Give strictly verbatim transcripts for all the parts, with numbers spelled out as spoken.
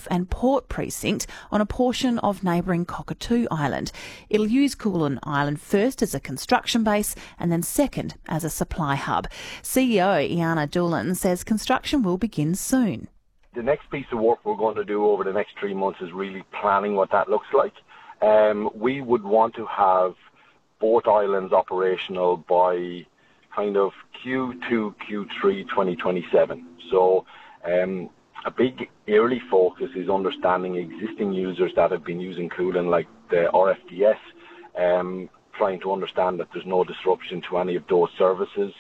and port precinct on a portion of neighbouring Cockatoo Island. It'll use Coolin Island first as a construction base and then second as a supply hub. C E O Iana Doolan says construction will begin soon. The next piece of work we're going to do over the next three months is really planning what that looks like. Um, we would want to have both islands operational by kind of Q two, Q three twenty twenty-seven. So um, a big early focus is understanding existing users that have been using Coolin, like the R F D S, um, trying to understand that there's no disruption to any of those services,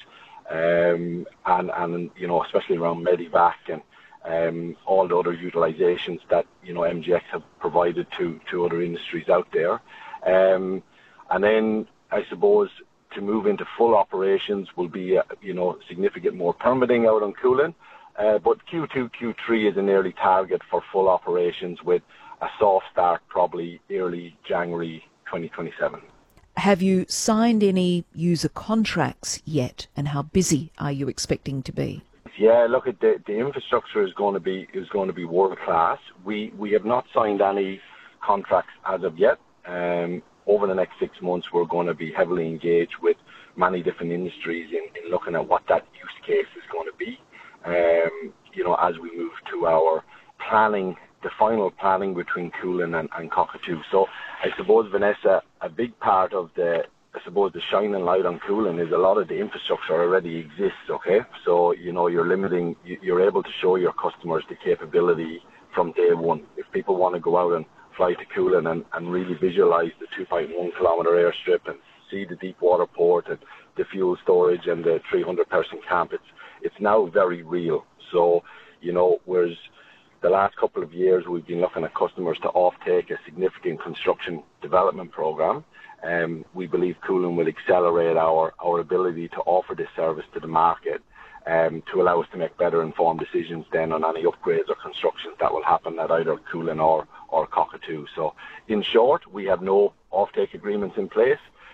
um, and, and you know, especially around Medivac and um, all the other utilizations that, you know, M G X have provided to, to other industries out there. Um, and then, I suppose, to move into full operations will be, uh, you know, significant more permitting out on Coolin. Uh, but Q two, Q three is an early target for full operations with a soft start probably early January twenty twenty-seven. Have you signed any user contracts yet, and how busy are you expecting to be? Yeah, look, at the, the infrastructure is going to be is going to be world class. We we have not signed any contracts as of yet. Um, over the next six months, we're going to be heavily engaged with many different industries in, in looking at what that use case is going to be. Um, you know, as we move to our planning, the final planning between Coolin and, and Cockatoo. So, I suppose, Vanessa, a big part of the I suppose the shining light on Coolin is a lot of the infrastructure already exists, okay? So, you know, you're limiting, you're able to show your customers the capability from day one. If people want to go out and fly to Coolin and, and really visualise the two point one kilometre airstrip and see the deep water port and the fuel storage and the three hundred person camp, it's, it's now very real. So, you know, whereas the last couple of years we've been looking at customers to off-take a significant construction development programme. Um, we believe Coolin will accelerate our, our ability to offer this service to the market, um, to allow us to make better informed decisions then on any upgrades or constructions that will happen at either Coolin or, or Cockatoo. So in short, we have no off-take agreements in place.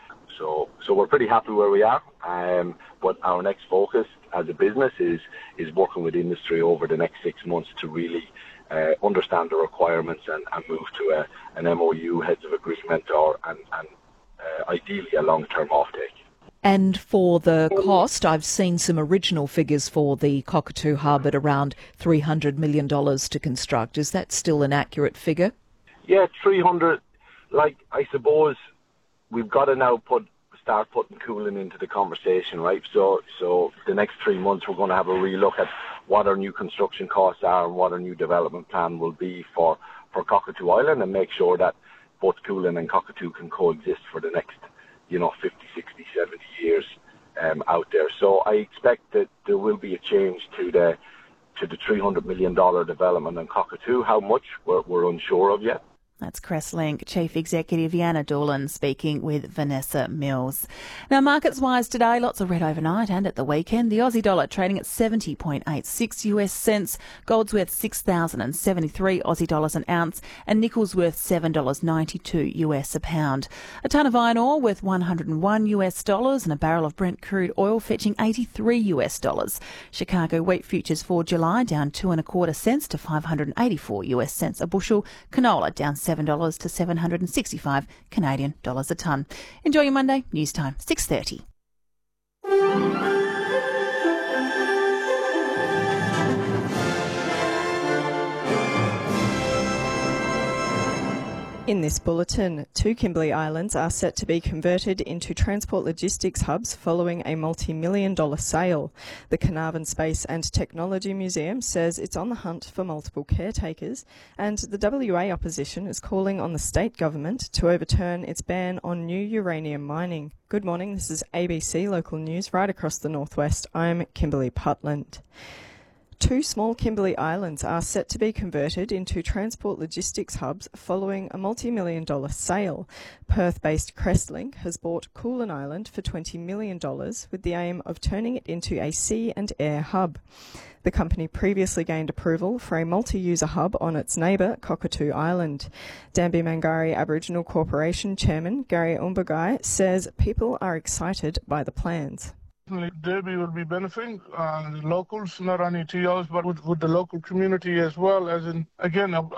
So so we're pretty happy where we are. Um, but our next focus as a business is, is working with industry over the next six months to really uh, understand the requirements and, and move to a, an M O U, heads of agreement, or and, and Uh, ideally a long-term offtake. And for the cost, I've seen some original figures for the Cockatoo Hub at around three hundred million dollars to construct. Is that still an accurate figure? Yeah, three hundred. Like, I suppose we've got to now put start putting Coolin into the conversation, right? So, so the next three months we're going to have a relook at what our new construction costs are and what our new development plan will be for, for Cockatoo Island, and make sure that both Coolin and Cockatoo can coexist for the next, you know, fifty, sixty, seventy years um, out there. So I expect that there will be a change to the to the three hundred million dollars development on Cockatoo. How much, we're, we're unsure of yet. That's Crestlink Chief Executive Iana Doolan speaking with Vanessa Mills. Now, markets-wise today, lots of red overnight and at the weekend. The Aussie dollar trading at seventy point eight six US cents. Gold's worth six thousand seventy-three Aussie dollars an ounce, and nickel's worth seven dollars ninety-two US a pound. A tonne of iron ore worth one hundred one US dollars, and a barrel of Brent crude oil fetching eighty-three US dollars. Chicago wheat futures for July down two and a quarter cents to five hundred eighty-four US cents a bushel. Canola down seven dollars to seven hundred sixty-five Canadian dollars a tonne. Enjoy your Monday. News time, six thirty. In this bulletin, two Kimberley Islands are set to be converted into transport logistics hubs following a multi-million dollar sale. The Carnarvon Space and Technology Museum says it's on the hunt for multiple caretakers, and the W A opposition is calling on the state government to overturn its ban on new uranium mining. Good morning, this is A B C Local News right across the northwest. I'm Kimberly Putland. Two small Kimberley Islands are set to be converted into transport logistics hubs following a multi-million dollar sale. Perth-based Crestlink has bought Coolin Island for twenty million dollars with the aim of turning it into a sea and air hub. The company previously gained approval for a multi-user hub on its neighbour, Cockatoo Island. Dampi Mangari Aboriginal Corporation Chairman Gary Umbagai says people are excited by the plans. Derby will be benefiting uh, the locals, not only T Os, but with, with the local community as well, as in, again,